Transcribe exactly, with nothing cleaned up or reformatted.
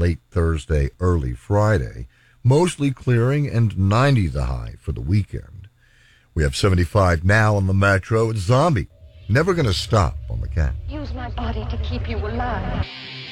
late Thursday, early Friday. Mostly clearing and ninety the high for the weekend. We have seventy-five now on the Metro. It's Zombie. Never gonna stop on the Cat. Use my body to keep you alive.